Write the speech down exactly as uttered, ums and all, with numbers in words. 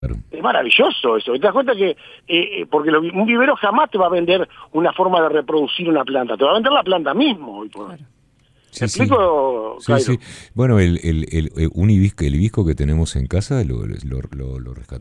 Claro. Es maravilloso eso. Te das cuenta que, eh, porque lo, un vivero jamás te va a vender una forma de reproducir una planta, te va a vender la planta mismo. Hoy por... Claro. ¿Me Sí, explico, sí, Cairo? sí. Bueno, el, el, el, un hibisco, el hibisco que tenemos en casa lo, lo, lo, lo rescató